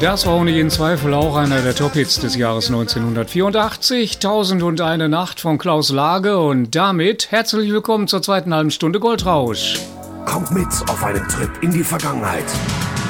Das war ohne jeden Zweifel auch einer der Top-Hits des Jahres 1984. 1001 Nacht von Klaus Lage. Und damit herzlich willkommen zur zweiten halben Stunde Goldrausch. Kommt mit auf einen Trip in die Vergangenheit.